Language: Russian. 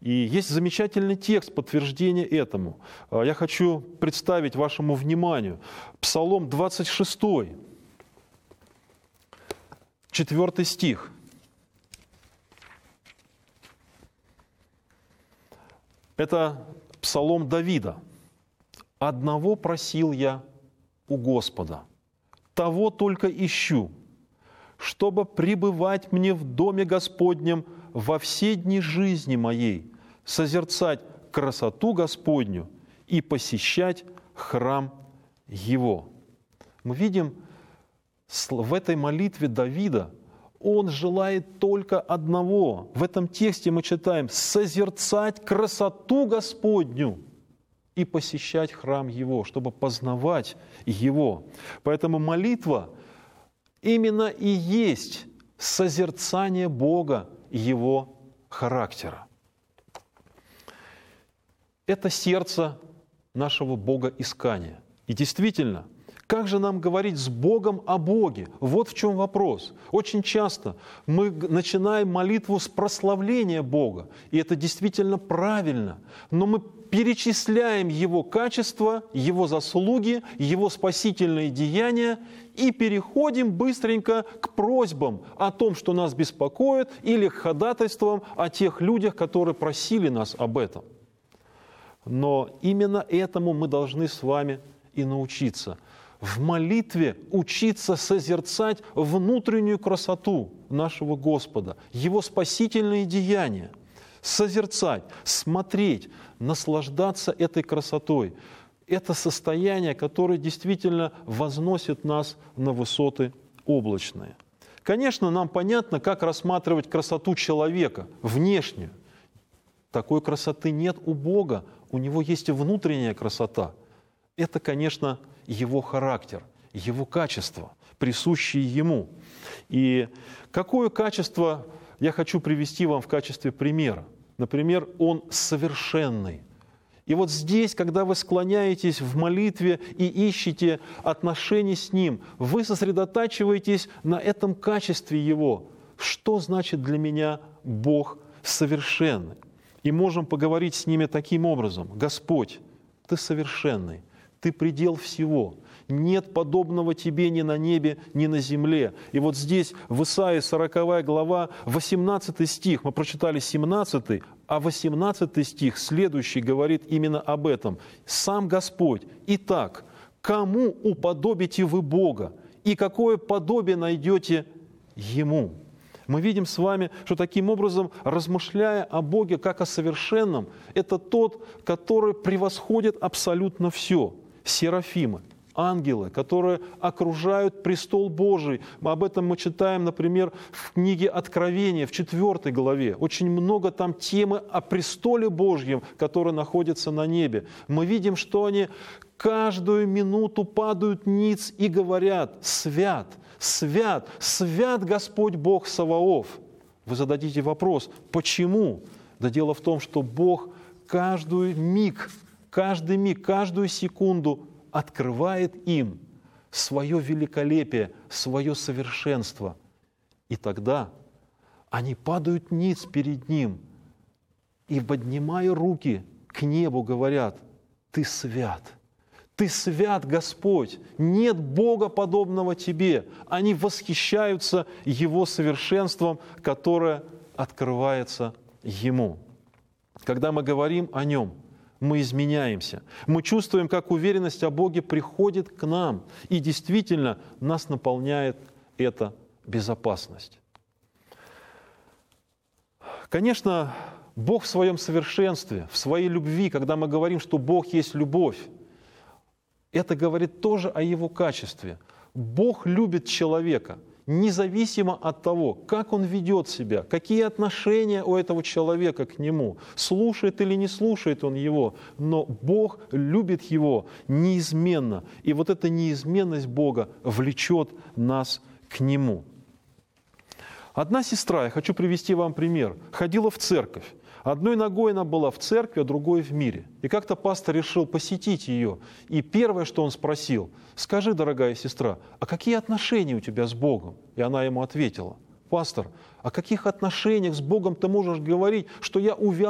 И есть замечательный текст подтверждения этому. Я хочу представить вашему вниманию Псалом 26, 4 стих. Это Псалом Давида. «Одного просил я у Господа, того только ищу, чтобы пребывать мне в доме Господнем во все дни жизни моей, созерцать красоту Господню и посещать храм Его». Мы видим в этой молитве Давида, он желает только одного. В этом тексте мы читаем «созерцать красоту Господню и посещать храм Его», чтобы познавать Его. Поэтому молитва именно и есть созерцание Бога, Его характера. Это сердце нашего богоискания. И действительно, как же нам говорить с Богом о Боге? Вот в чем вопрос. Очень часто мы начинаем молитву с прославления Бога, и это действительно правильно, но мы перечисляем Его качества, Его заслуги, Его спасительные деяния и переходим быстренько к просьбам о том, что нас беспокоит, или к ходатайствам о тех людях, которые просили нас об этом. Но именно этому мы должны с вами и научиться. В молитве учиться созерцать внутреннюю красоту нашего Господа, Его спасительные деяния. Созерцать, смотреть, наслаждаться этой красотой. Это состояние, которое действительно возносит нас на высоты облачные. Конечно, нам понятно, как рассматривать красоту человека, внешнюю. Такой красоты нет у Бога, у Него есть и внутренняя красота. Это, конечно, Его характер, Его качества, присущие Ему. И какое качество я хочу привести вам в качестве примера? Например, Он совершенный. И вот здесь, когда вы склоняетесь в молитве и ищете отношений с Ним, вы сосредотачиваетесь на этом качестве Его. Что значит для меня Бог совершенный? И можем поговорить с Ними таким образом. Господь, Ты совершенный, Ты предел всего. Нет подобного Тебе ни на небе, ни на земле. И вот здесь в Исаии 40 глава, 18 стих, мы прочитали 17, а 18 стих следующий говорит именно об этом. «Сам Господь, итак, кому уподобите вы Бога, и какое подобие найдете Ему?» Мы видим с вами, что таким образом, размышляя о Боге как о совершенном, это тот, который превосходит абсолютно все. Серафимы, ангелы, которые окружают престол Божий. Об этом мы читаем, например, в книге Откровения, в 4 главе. Очень много там темы о престоле Божьем, который находится на небе. Мы видим, что они каждую минуту падают ниц и говорят: «Свят, свят, свят Господь Бог Саваоф». Вы зададите вопрос, почему? Да дело в том, что Бог каждый миг, каждую секунду открывает им свое великолепие, свое совершенство. И тогда они падают ниц перед Ним и, поднимая руки к небу, говорят: «Ты свят, Ты свят, Господь, нет Бога подобного Тебе». Они восхищаются Его совершенством, которое открывается Ему. Когда мы говорим о Нем, мы изменяемся. Мы чувствуем, как уверенность о Боге приходит к нам, и действительно нас наполняет эта безопасность. Конечно, Бог в Своем совершенстве, в Своей любви, когда мы говорим, что Бог есть любовь, это говорит тоже о Его качестве. Бог любит человека, независимо от того, как он ведет себя, какие отношения у этого человека к нему, слушает или не слушает он его, но Бог любит его неизменно. И вот эта неизменность Бога влечет нас к Нему. Одна сестра, я хочу привести вам пример, ходила в церковь. Одной ногой она была в церкви, а другой в мире. И как-то пастор решил посетить ее. И первое, что он спросил: «Скажи, дорогая сестра, а какие отношения у тебя с Богом?» И она ему ответила: «Пастор, о каких отношениях с Богом ты можешь говорить, что я увяз